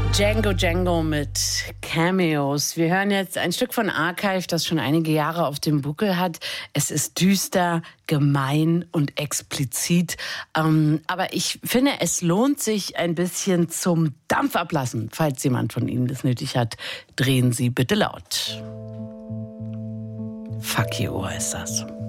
Django Django mit Cameos. Wir hören jetzt ein Stück von Archive, das schon einige Jahre auf dem Buckel hat. Es ist düster, gemein und explizit. Aber ich finde, es lohnt sich ein bisschen zum Dampf ablassen. Falls jemand von Ihnen das nötig hat, drehen Sie bitte laut. Fuck you heißt das.